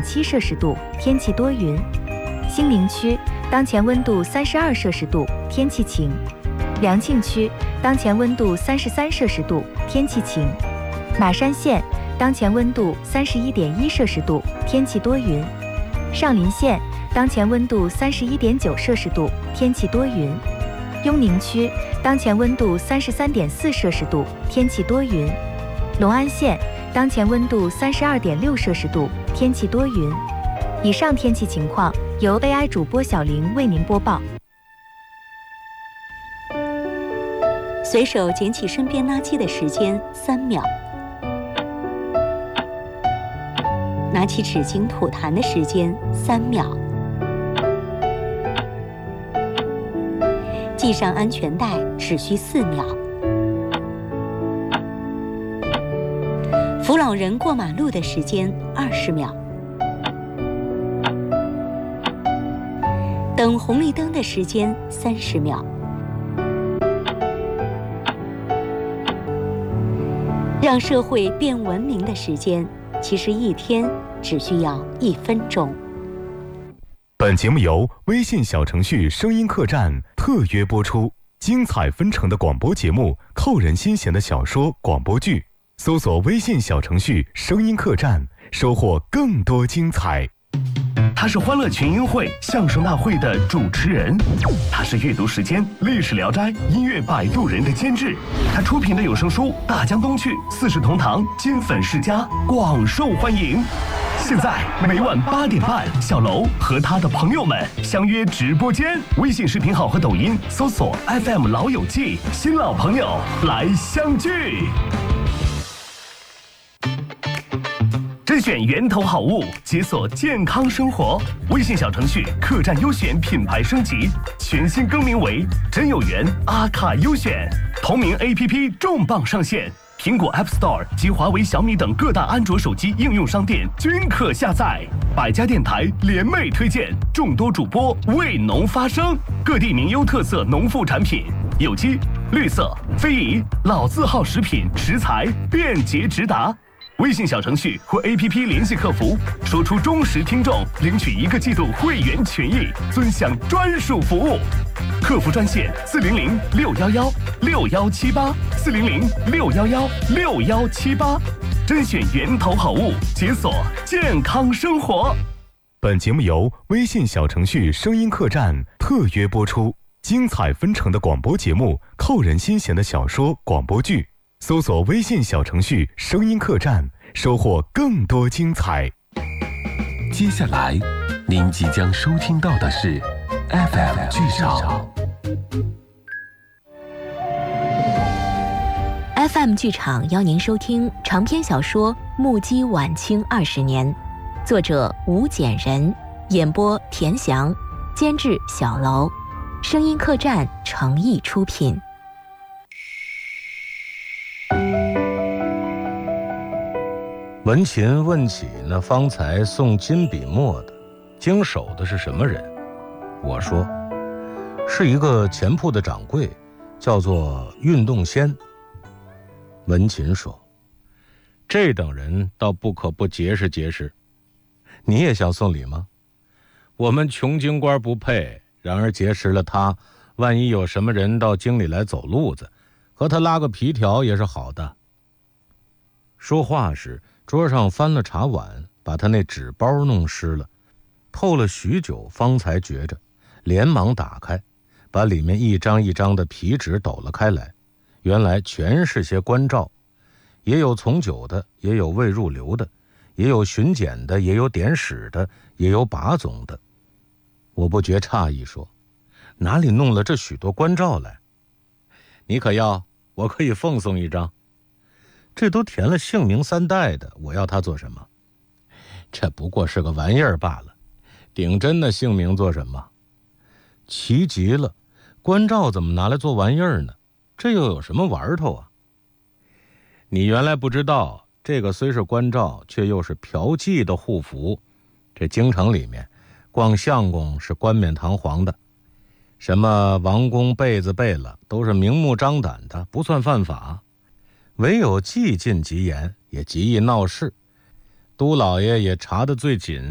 30.7摄氏度，天气多云。兴宁区当前温度32摄氏度，天气晴。良庆区当前温度33摄氏度，天气晴。马山县当前温度31.1摄氏度，天气多云。上林县当前温度31.9摄氏度，天气多云。雍宁区当前温度33.4摄氏度，天气多云。隆安县当前温度32.6摄氏度，天气多云。以上天气情况由 AI 主播小玲为您播报。 随手捡起身边垃圾的时间3秒，拿起纸巾吐痰的时间3秒，系上安全带只需4秒，扶老人过马路的时间20秒，等红绿灯的时间30秒。让社会变文明的时间，其实一天只需要1分钟。 本节目由微信小程序声音客栈特约播出，精彩纷呈的广播节目，扣人心弦的小说广播剧，搜索微信小程序声音客栈，收获更多精彩。 他是欢乐群英会相声大会的主持人，他是阅读时间历史聊斋音乐摆渡人的监制，他出品的有声书《大江东去》《四世同堂》金粉世家广受欢迎。现在每晚8点半，小楼和他的朋友们相约直播间，微信视频号和抖音搜索 FM 老友记，新老朋友来相聚。甄选源头好物，解锁健康生活。微信小程序客栈优选品牌升级，全新更名为真有缘阿卡优选。同名 APP 重磅上线，苹果 App Store 及华为、小米等各大安卓手机应用商店均可下载。百家电台联袂推荐，众多主播为农发声，各地名优特色农副产品，有机、绿色、非遗、老字号食品食材便捷直达。微信小程序或 APP 联系客服，说出忠实听众，领取1个季度会员权益，尊享专属服务。客服专线400-611-6178，400-611-6178，甄选源头好物，解锁健康生活。 本节目由微信小程序声音客栈特约播出，精彩纷呈的广播节目，扣人心弦的小说广播剧，搜索微信小程序声音客栈，收获更多精彩。 接下来您即将收听到的是 FM 剧场。 FM 剧场邀您收听长篇小说《目击晚清20年》，作者吴简人，演播田翔，监制小楼，声音客栈诚意出品。 文琴问起那方才送金笔墨的经手的是什么人，我说是一个钱铺的掌柜，叫做运动仙。文琴说，这等人倒不可不结识结识。你也想送礼吗？我们穷京官不配，然而结识了他，万一有什么人到京里来走路子，和他拉个皮条也是好的。说话时桌上翻了茶碗，把他那纸包弄湿了，透了许久方才觉着，连忙打开，把里面一张一张的皮纸抖了开来，原来全是些关照，也有从久的，也有未入流的，也有巡检的，也有典史的，也有把总的。我不觉诧异，说哪里弄了这许多关照来？你可要？我可以奉送一张。这都填了姓名3代的，我要他做什么？这不过是个玩意儿罢了，顶真的姓名做什么？奇极了，关照怎么拿来做玩意儿呢？这又有什么玩头啊？你原来不知道，这个虽是关照，却又是嫖妓的护符。这京城里面逛相公是冠冕堂皇的，什么王公被子背了都是明目张胆的，不算犯法。唯有既禁极严，也极易闹事，都老爷也查得最紧，